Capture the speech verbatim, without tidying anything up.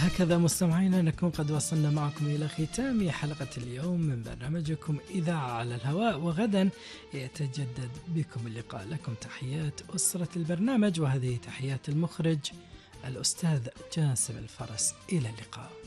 هكذا مستمعينا نكون قد وصلنا معكم إلى ختام حلقة اليوم من برنامجكم إذاعة على الهواء، وغدا يتجدد بكم اللقاء. لكم تحيات أسرة البرنامج، وهذه تحيات المخرج الأستاذ جاسم الفرس. إلى اللقاء.